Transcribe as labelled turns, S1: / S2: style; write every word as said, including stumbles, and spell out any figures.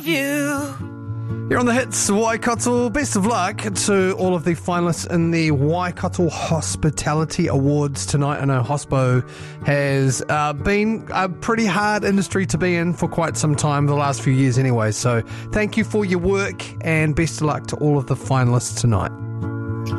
S1: You.
S2: You're on the hits, Waikato. Best of luck to all of the finalists in the Waikato Hospitality Awards tonight. I know Hospo has uh, been a pretty hard industry to be in for quite some time, the last few years anyway. So thank you for your work and best of luck to all of the finalists tonight.